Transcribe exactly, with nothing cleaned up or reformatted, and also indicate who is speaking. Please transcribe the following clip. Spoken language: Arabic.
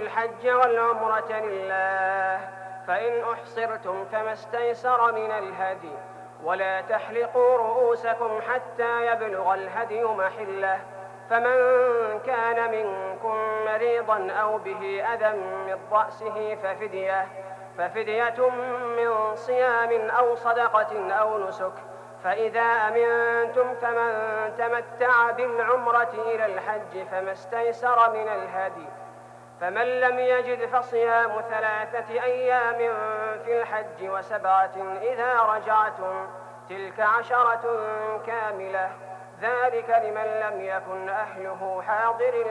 Speaker 1: الحج والعمرة لله، فإن أحصرتم فما استيسر من الهدي، ولا تحلقوا رؤوسكم حتى يبلغ الهدي محله، فمن كان منكم مريضا أو به أذى من رأسه ففدية ففدية من صيام أو صدقة أو نسك، فإذا أمنتم فمن تمتع بالعمرة إلى الحج فما استيسر من الهدي، فمن لم يجد فصيام ثلاثة أيام في الحج وسبعة إذا رجعتم، تلك عشرة كاملة، ذلك لمن لم يكن أهله حاضر